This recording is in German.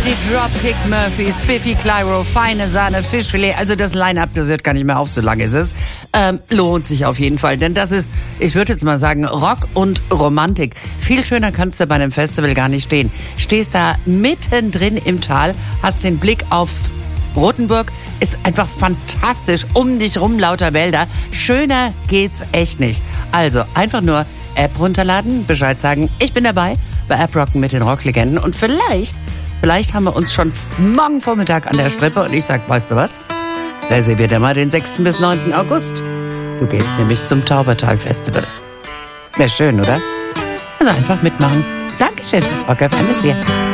Die Dropkick Murphys, Biffy Clyro, feine Sahne, Fischfilet. Also das Line-Up, das hört gar nicht mehr auf, so lange ist es. Lohnt sich auf jeden Fall, denn das ist, ich würde jetzt mal sagen, Rock und Romantik. Viel schöner kannst du bei einem Festival gar nicht stehen. Stehst da mittendrin im Tal, hast den Blick auf Rothenburg, ist einfach fantastisch. Um dich rum lauter Wälder. Schöner geht's echt nicht. Also einfach nur App runterladen, Bescheid sagen, ich bin dabei bei App Rocken mit den Rocklegenden. Und vielleicht haben wir uns schon morgen Vormittag an der Strippe und ich sag, weißt du was? Da sehen wir dann mal den 6. bis 9. August. Du gehst nämlich zum Taubertal-Festival. Wäre schön, oder? Also einfach mitmachen. Dankeschön, Rocker Fantasia.